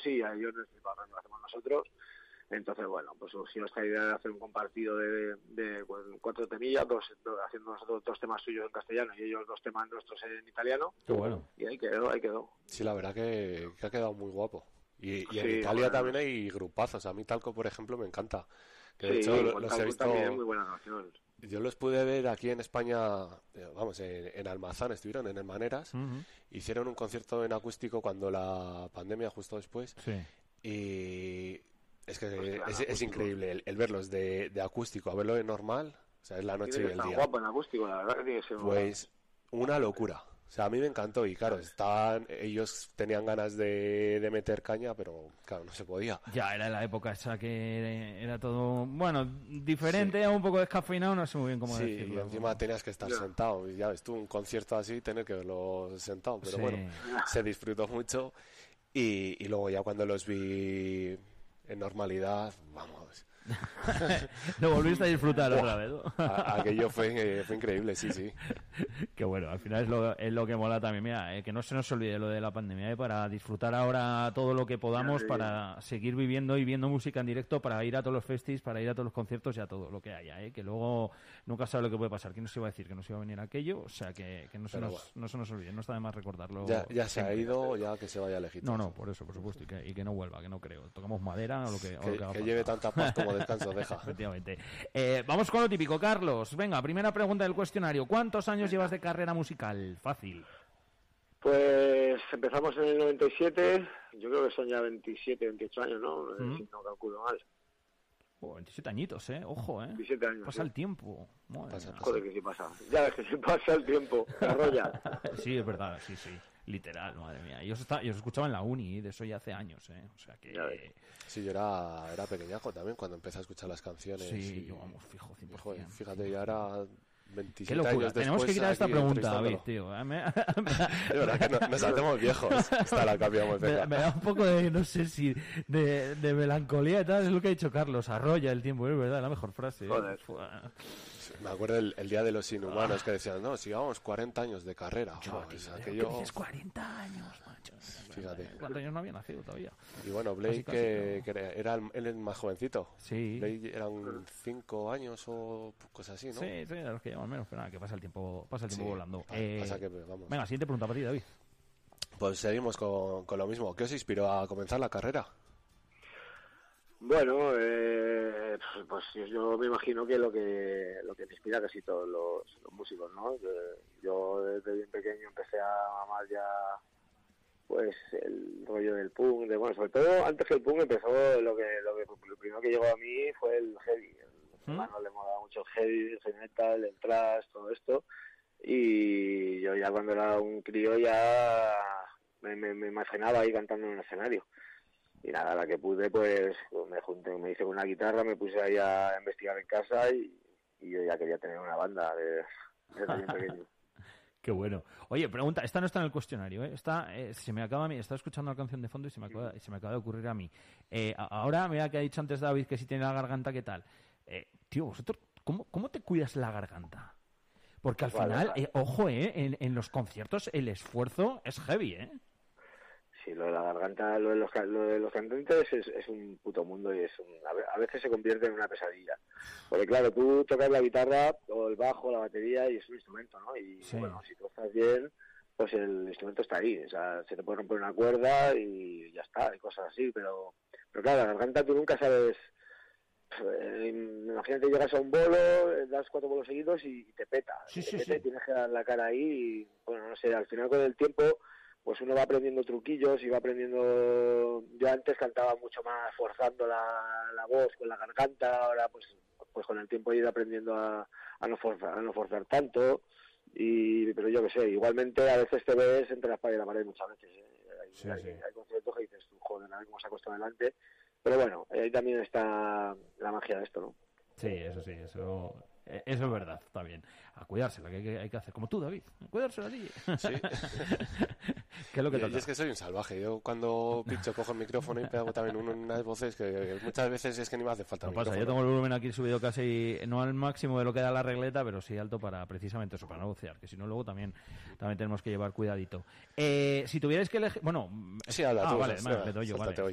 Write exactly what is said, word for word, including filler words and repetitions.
sí, a ellos les pagan, lo hacemos nosotros. Entonces, bueno, pues surgió esta idea de hacer un compartido de, de, de cuatro temillas, dos, dos, haciendo nosotros dos temas suyos en castellano y ellos dos temas nuestros en italiano. Qué bueno. Y ahí quedó, ahí quedó. Sí, la verdad que, que ha quedado muy guapo. Y, y en Sí, Italia bueno. también hay grupazos. A mí Talco, por ejemplo, me encanta. Que de Sí, hecho con los Talco he visto. también es muy buena canción. Yo los pude ver aquí en España, eh, vamos, en, en Almazán, estuvieron en el Maneras, Uh-huh. hicieron un concierto en acústico cuando la pandemia, justo después, Sí. y es que Pues claro, es, es acústico. increíble el, el verlos de, de acústico, a verlo de normal, o sea, es la noche Tiene y que el estar día. guapo en acústico, la verdad que tiene que ser Pues una locura. O sea, a mí me encantó y claro, estaban, ellos tenían ganas de, de meter caña, pero claro, no se podía. Ya era la época esa que era todo, bueno, diferente, Sí. un poco descafeinado, no sé muy bien cómo Sí, decirlo. y encima tenías que estar Ya. sentado. Y ya ves tú, un concierto así, tener que verlo sentado. Pero Sí. bueno, se disfrutó mucho. Y, y luego ya cuando los vi en normalidad, vamos. Lo volviste a disfrutar otra vez, ¿no? A- aquello fue, fue increíble, sí, sí. Que bueno, al final es lo, es lo que mola también. Mira, eh, que no se nos olvide lo de la pandemia, eh, para disfrutar ahora todo lo que podamos, Sí. para seguir viviendo y viendo música en directo, para ir a todos los festis, para ir a todos los conciertos y a todo lo que haya, eh, que luego nunca sabe lo que puede pasar. ¿Quién nos iba a decir que nos iba a venir aquello? O sea, que, que no, se Pero nos, bueno. no se nos olvide, no está de más recordarlo. Ya, ya se ha siempre. ido, ya que se vaya legítimo. No, no, por eso, por supuesto, y que, y que no vuelva, que no creo. Tocamos madera o lo que, o lo Que, que haga que falta. lleve tanta paz como descanso deja. Efectivamente. Eh, vamos con lo típico, Carlos. Venga, primera pregunta del cuestionario. ¿Cuántos años llevas de carrera musical? Fácil. Pues empezamos en el noventa y siete, yo creo que son ya veintisiete, veintiocho años, ¿no? Eh, Mm. Si no calculo mal. Oh, veintisiete añitos, ¿eh? Ojo, ¿eh? veintisiete años. Pasa sí. el tiempo. Madre Pasa, mía. Joder, que sí pasa. Ya ves que se pasa el tiempo, se arrolla. Sí, es verdad, sí, sí. Literal, madre mía. Yo os, estaba, yo os escuchaba en la uni, de eso ya hace años, ¿eh? O sea que... Ya ves. Sí, yo era, era pequeñajo también cuando empecé a escuchar las canciones. Sí, y, yo vamos, fijo, cien por joder, ciento. fíjate, ya era Qué veintisiete locura. años Tenemos que después quitar esta aquí pregunta, David, entrevistándolo. tío. ¿eh? Me, Es verdad que no- nos hacemos viejos. Esta la cambiamos, me, venga. me da un poco de, no sé si, de, de melancolía y tal. Es lo que ha dicho Carlos. Arrolla el tiempo, es verdad, la mejor frase. ¿eh? Joder. Fua. Me acuerdo el, el día de los inhumanos que decían, no, si llevamos cuarenta años de carrera. Joder, Tío, ¿qué aquello... dices? cuarenta años, macho. Fíjate. ¿Cuántos años no había nacido todavía? Y bueno, Blake, Casi, casi, que, pero- que era el, él el más jovencito. Sí. Blake eran cinco años o cosas así, ¿no? Sí, sí, de los que llevan menos, pero nada, que pasa el tiempo, pasa el tiempo Sí, volando. pa- Eh, pasa que, vamos. Venga, siguiente pregunta para ti, David. Pues seguimos con, con lo mismo. ¿Qué os inspiró a comenzar la carrera? Bueno, eh, pues yo, yo me imagino que lo que lo que me inspira a casi todos los, los músicos, ¿no? Que yo desde bien pequeño empecé a amar ya pues el rollo del punk, de bueno, sobre todo antes que el punk empezó lo que lo que lo primero que llegó a mí fue el heavy. A mi hermano le molaba mucho el heavy, el heavy metal, el thrash, todo esto. Y yo ya cuando era un crío ya me, me, me imaginaba ahí cantando en un escenario. Y nada, a la que pude, pues me junté, me hice con una guitarra, me puse ahí a investigar en casa y, y yo ya quería tener una banda de, desde bien pequeño. Qué bueno. Oye, pregunta, esta no está en el cuestionario, ¿eh? Esta, eh, se me acaba a mí, estaba escuchando la canción de fondo y se me acaba, se me acaba de ocurrir a mí. Eh, a- ahora, mira que ha dicho antes David que si tiene la garganta, ¿qué tal? Eh, tío, vosotros, ¿cómo, ¿cómo te cuidas la garganta? Porque al Vale, final, vale. eh, ojo, ¿eh? En, en los conciertos el esfuerzo es heavy, ¿eh? Sí, lo de la garganta, lo de los, ca- lo de los cantantes es, es un puto mundo y es un, a ve- a veces se convierte en una pesadilla. Porque claro, tú tocas la guitarra o el bajo, la batería y es un instrumento, ¿no? Y Sí. bueno, si tú estás bien, pues el instrumento está ahí. O sea, se te puede romper una cuerda y ya está, y cosas así. Pero, pero claro, la garganta tú nunca sabes. Eh, imagínate, llegas a un bolo, eh, das cuatro bolos seguidos y te peta. Sí, te sí, peta sí. y tienes que dar la cara ahí y, bueno, no sé, al final con el tiempo pues uno va aprendiendo truquillos y va aprendiendo. Yo antes cantaba mucho más forzando la, la voz con la garganta, ahora pues pues con el tiempo he ido aprendiendo a, a no forzar a no forzar tanto. Y pero yo qué sé, igualmente a veces te ves entre la espalda y la pared muchas veces, ¿eh? hay, Sí, hay, sí. hay conciertos que dices tú, joder, a ver cómo se ha costado adelante, pero bueno, ahí también está la magia de esto, ¿no? Sí, eso sí, eso, eh, eso es verdad, está bien. A cuidársela, que hay, que hay que hacer, como tú, David, a cuidársela a ti. Sí. ¿Qué es lo que Yo, toca? yo es que soy un salvaje. Yo cuando pincho cojo el micrófono y pego también un- unas voces que muchas veces es que ni me hace falta No el pasa, yo micrófono. tengo el volumen aquí subido casi, no al máximo de lo que da la regleta, pero sí alto para precisamente eso, para no bucear, que si no luego también, también tenemos que llevar cuidadito. Eh, si tuvierais que elegir, bueno... Sí, habla ah, tú, vale, sí, vale, sí, le doy yo, suéltate vale. hoy.